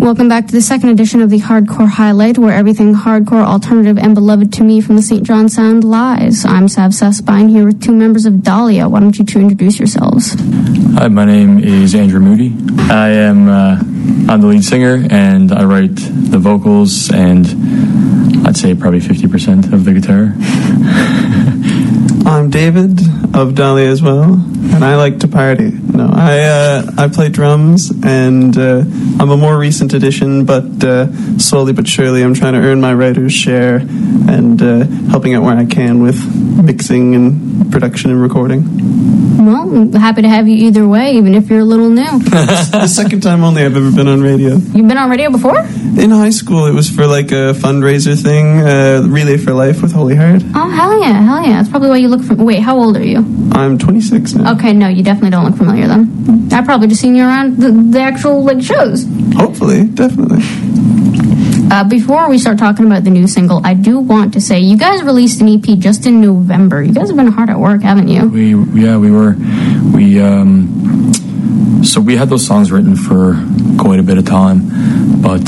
Welcome back to the second edition of the Hardcore Highlight, where everything hardcore, alternative, and beloved to me from the St. John Sound lies. I'm Sav Sespine here with two members of Dahlia. Why don't you two introduce yourselves? Hi, my name is Andrew Moody. I'm the lead singer, and I write the vocals, and I'd say probably 50% of the guitar. I'm David of Dahlia as well, and I like to party. No, I play drums, and I'm a more recent addition, but slowly but surely I'm trying to earn my writer's share and helping out where I can with mixing and production and recording. Well, happy to have you either way, even if you're a little new. The second time only I've ever been on radio. You've been on radio before? In high school, it was for like a fundraiser thing, Relay for Life with Holy Heart. Oh, hell yeah. That's probably why you look for... Wait, how old are you? I'm 26 now. Okay, no, you definitely don't look familiar then. I've probably just seen you around the actual, shows. Hopefully, definitely. Before we start talking about the new single, I do want to say you guys released an EP just in November. You guys have been hard at work, haven't you? We were. So we had those songs written for quite a bit of time, but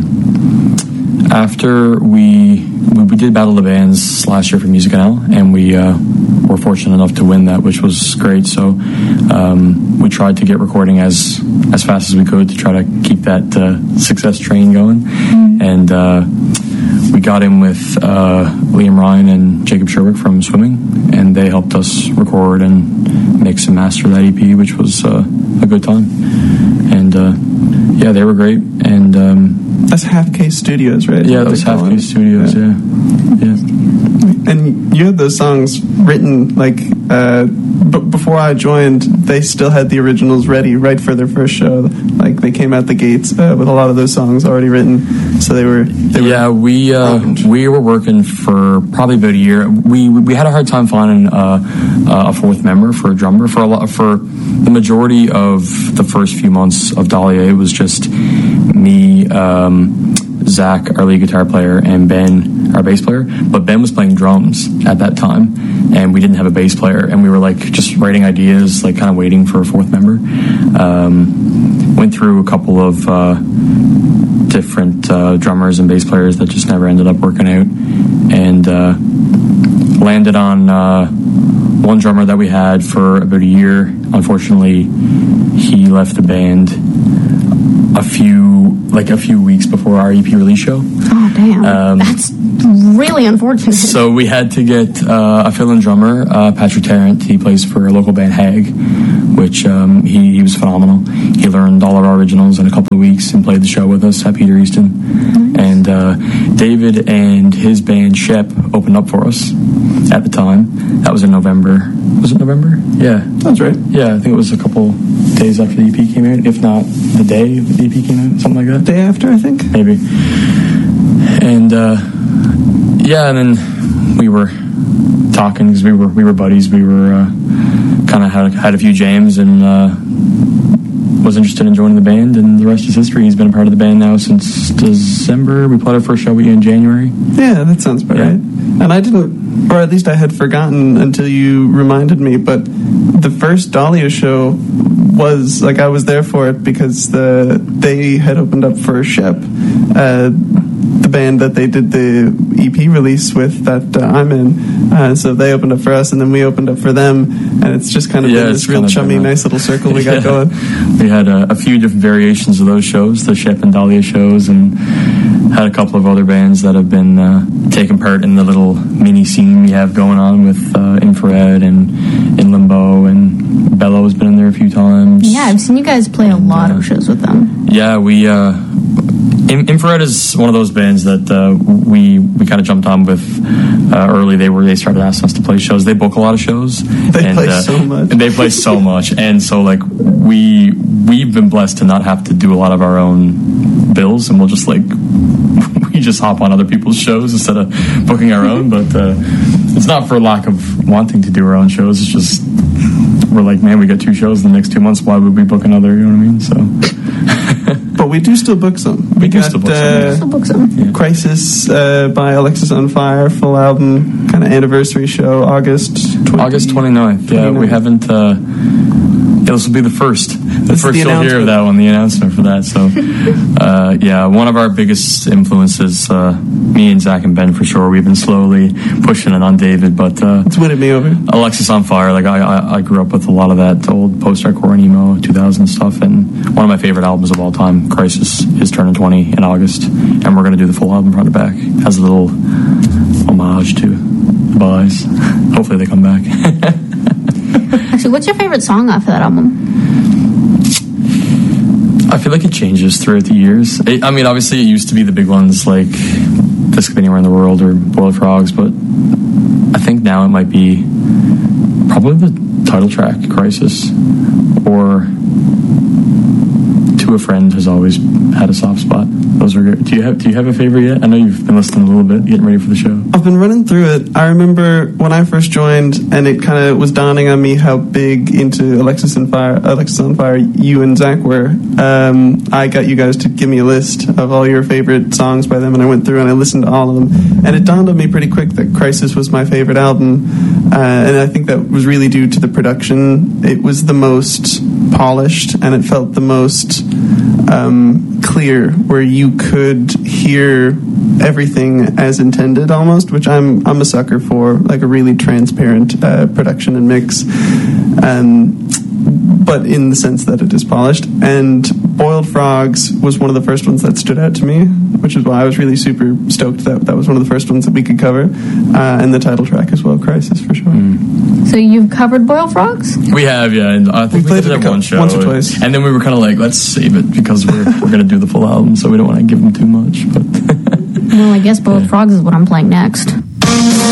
after we did Battle of the Bands last year for Music NL, and we were fortunate enough to win that, which was great. So we tried to get recording as fast as we could to try to keep that success train going. And we got in with Liam Ryan and Jacob Sherwick from Swimming, and they helped us record and mix and master that EP, which was a good time. And yeah, they were great. And that's Half Case Studios, right? Yeah, that was Half Case Studios. Yeah. And you had those songs written before I joined. They still had the originals ready right for their first show. Like they came out the gates with a lot of those songs already written. So they were. Yeah, we were working for probably about a year. We had a hard time finding a fourth member for a drummer for the majority of the first few months of Dahlia. It was just me, Zach, our lead guitar player, and Ben, our bass player. But Ben was playing drums at that time, and we didn't have a bass player, and we were just writing ideas, kind of waiting for a fourth member. Went through a couple of different drummers and bass players that just never ended up working out, and landed on one drummer that we had for about a year. Unfortunately, he left the band a few weeks before our EP release show. Oh, damn. That's really unfortunate. So we had to get a fill-in drummer, Patrick Tarrant. He plays for a local band, Hag, which he was phenomenal. He learned all of our originals in a couple of weeks and played the show with us at Peter Easton. Nice. And David and his band, Shep, opened up for us at the time. That was in November. Was it November? Yeah. That's right. Yeah, I think it was a couple days after the EP came out, if not the day the EP came out, something like that. Day after, I think. Maybe. And yeah, and then we were talking because we were buddies. We were kind of had a few jams, and was interested in joining the band, and the rest is history. He's been a part of the band now since December. We played our first show with you in January. Yeah, that sounds about right. And I didn't, or at least I had forgotten until you reminded me, but the first Dahlia show was, I was there for it because they had opened up for Shep, the band that they did the EP release with that I'm in. So they opened up for us, and then we opened up for them, and it's just kind of been this real chummy, nice little circle we got going. We had a few different variations of those shows, the Shep and Dahlia shows, and had a couple of other bands that have been taking part in the little mini scene we have going on with Infrared and In Limbo, and Bello's been in there a few times. Yeah, I've seen you guys play a lot of shows with them. Yeah, we Infrared is one of those bands that we kind of jumped on with early. They started asking us to play shows. They book a lot of shows. They play so much. And they play so much, and so we've been blessed to not have to do a lot of our own bills, and we'll just we just hop on other people's shows instead of booking our own. But it's not for lack of wanting to do our own shows. It's just we're man, we got 2 shows in the next 2 months. Why would we book another? You know what I mean? So. But we do still book some. We still book some. Yeah. Crisis by Alexis on Fire, full album, kind of anniversary show, August 29th. Yeah, we haven't this will be the first you'll hear of that one, the announcement for that. So, one of our biggest influences, me and Zach and Ben for sure. We've been slowly pushing it on David, but it's winning me over. Alexisonfire, like I grew up with a lot of that old post-hardcore and emo 2000 stuff, and one of my favorite albums of all time, Crisis, is turning 20 in August, and we're going to do the full album front to back as a little homage to the Boys. Hopefully they come back. Actually, what's your favorite song off of that album? I feel like it changes throughout the years. Obviously it used to be the big ones like Disc of Anywhere in the World or Boiled Frogs, but I think now it might be probably the title track, Crisis, or To a Friend has always had a soft spot. Those are good. Do you have a favorite yet? I know you've been listening a little bit, getting ready for the show. I've been running through it. I remember when I first joined, and it kind of was dawning on me how big into Alexisonfire you and Zach were. I got you guys to give me a list of all your favorite songs by them, and I went through and I listened to all of them. And it dawned on me pretty quick that Crisis was my favorite album, and I think that was really due to the production. It was the most polished, and it felt the most clear, where you could hear everything as intended almost, which I'm a sucker for, like a really transparent production and mix, but in the sense that it is polished. And Boiled Frogs was one of the first ones that stood out to me, which is why I was really super stoked that was one of the first ones that we could cover, and the title track as well, Crisis, for sure. So you've covered Boiled Frogs? We have, yeah. And I think we did it at one show. Once or twice. And then we were kind of like, let's save it because we're going to do the full album, so we don't want to give them too much. But well, I guess Boiled Frogs is what I'm playing next.